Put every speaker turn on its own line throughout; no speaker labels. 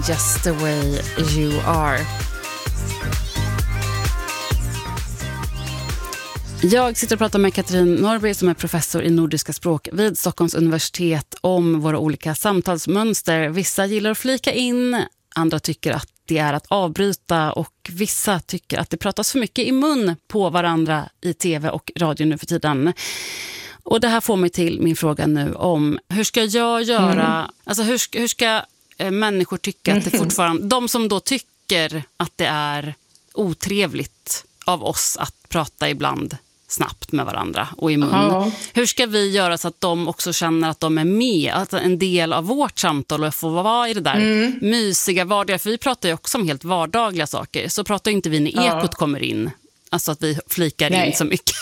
Just the way you are. Jag sitter och pratar med Katrin Norrby som är professor i nordiska språk vid Stockholms universitet om våra olika samtalsmönster. Vissa gillar att flika in, andra tycker att det är att avbryta och vissa tycker att det pratas för mycket i mun på varandra i tv och radio nu för tiden. Och det här får mig till min fråga nu om hur ska jag göra, alltså hur ska människor tycka att det fortfarande, de som då tycker att det är otrevligt av oss att prata ibland snabbt med varandra och i mun. Ja. Hur ska vi göra så att de också känner att de är med, att en del av vårt samtal och får vara i det där mysiga vardagliga, för vi pratar ju också om helt vardagliga saker, så pratar inte vi när ekot kommer in, alltså att vi flikar in så mycket.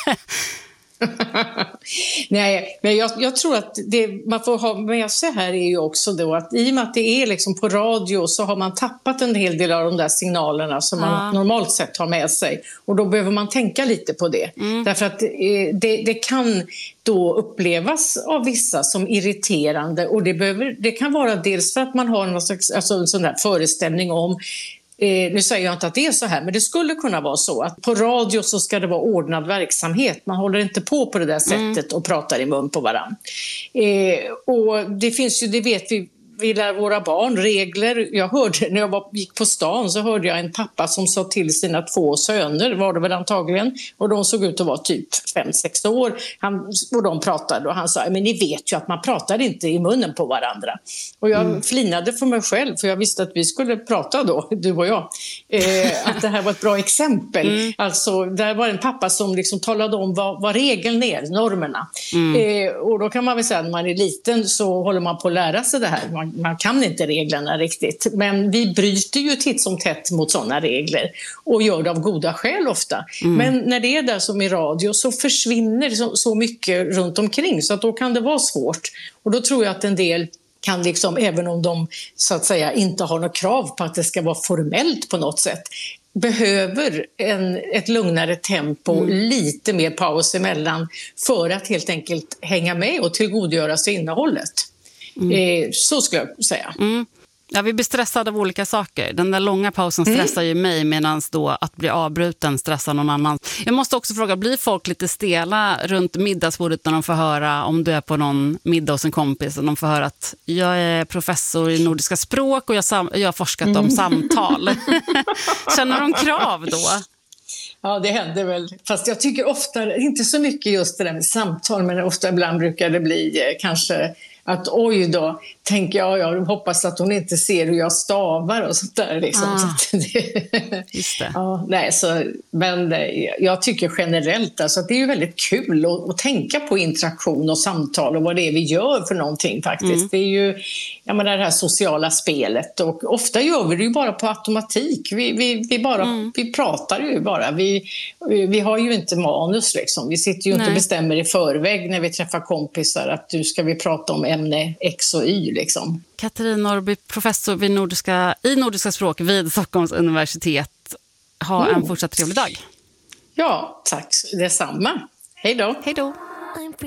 Nej, men jag tror att det man får ha med sig här är ju också då att i och med att det är liksom på radio så har man tappat en hel del av de där signalerna som man normalt sett har med sig, och då behöver man tänka lite på det. Därför att det kan då upplevas av vissa som irriterande, och det kan vara dels för att man har någon slags, alltså en sån där föreställning om, nu säger jag inte att det är så här, men det skulle kunna vara så att på radio så ska det vara ordnad verksamhet. Man håller inte på det där sättet och pratar i mun på varann. Och det finns ju, det vet vi lär våra barn regler. Jag hörde, när jag gick på stan så hörde jag en pappa som sa till sina 2 söner, var det väl antagligen, och de såg ut att vara typ 5-6 år. Och de pratade och han sa, men ni vet ju att man pratar inte i munnen på varandra. Och jag flinade för mig själv, för jag visste att vi skulle prata då, du och jag. Att det här var ett bra exempel. Alltså, där var en pappa som liksom talade om vad regeln är, normerna. Och då kan man väl säga att när man är liten så håller man på att lära sig det här. Man kan inte reglerna riktigt, men vi bryter ju titt som tätt mot sådana regler och gör det av goda skäl ofta. Men när det är där som i radio så försvinner så mycket runt omkring, så att då kan det vara svårt. Och då tror jag att en del kan liksom, även om de så att säga inte har något krav på att det ska vara formellt på något sätt, behöver ett lugnare tempo, lite mer paus emellan för att helt enkelt hänga med och tillgodogöra sig innehållet. Så skulle jag säga.
Ja, vi blir stressade av olika saker. Den där långa pausen stressar ju mig, medan då att bli avbruten stressar någon annan. Jag måste också fråga, blir folk lite stela runt middagsbordet när de får höra, om du är på någon middag hos en kompis och de får höra att jag är professor i nordiska språk och jag har forskat om samtal. Känner de krav då?
Ja, det händer väl. Fast jag tycker ofta, inte så mycket just det där med samtal, men ofta ibland brukar det bli kanske att oj då, tänker jag hoppas att hon inte ser hur jag stavar och sånt där liksom.
Just det.
Ja, nej, men jag tycker generellt alltså att det är ju väldigt kul att tänka på interaktion och samtal och vad det är vi gör för någonting faktiskt. Det är ju det här sociala spelet, och ofta gör vi det ju bara på automatik. Vi pratar ju bara. Vi har ju inte manus liksom. Vi sitter ju inte och bestämmer i förväg när vi träffar kompisar att du ska vi prata om ämne X och Y liksom.
Katrin Norrby, professor i nordiska språk vid Stockholms universitet. Ha en fortsatt trevlig dag.
Ja, tack detsamma. Hej då.
Hej då.